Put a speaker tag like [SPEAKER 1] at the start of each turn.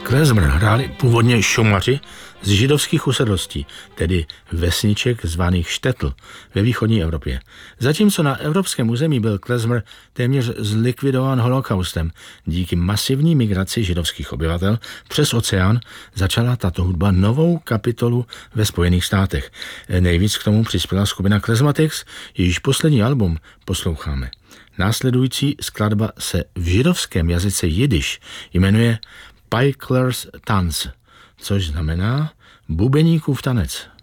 [SPEAKER 1] Klezmer hráli původně šumaři z židovských usedlostí, tedy vesniček zvaných štetl ve východní Evropě. Zatímco na evropském území byl klezmer téměř zlikvidován holokaustem, díky masivní migraci židovských obyvatel přes oceán začala tato hudba novou kapitolu ve Spojených státech. Nejvíc k tomu přispěla skupina Klezmatics, jejíž poslední album posloucháme. Následující skladba se v židovském jazyce jidiš jmenuje Pajklers Tanz, což znamená bubeníkův tanec.